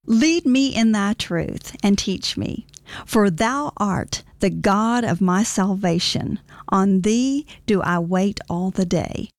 Lead me in thy truth, and teach me. For thou art the God of my salvation. On thee do I wait all the day.